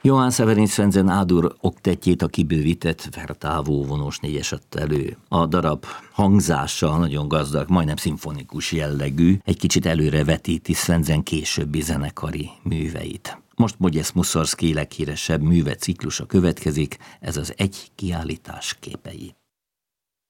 Johann Severin Svensen A-dur oktettjét, a kibővített vertávó vonós négyes adta elő. A darab hangzása nagyon gazdag, majdnem szimfonikus jellegű, egy kicsit előrevetíti Svensen későbbi zenekari műveit. Most Modest Mussorgsky leghíresebb műve ciklusa következik, ez az Egy kiállítás képei.